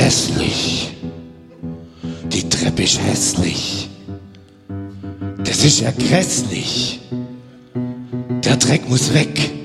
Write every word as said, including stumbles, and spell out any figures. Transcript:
hässlich. Die Treppe ist hässlich. Das ist ja grässlich. Der Dreck muss weg.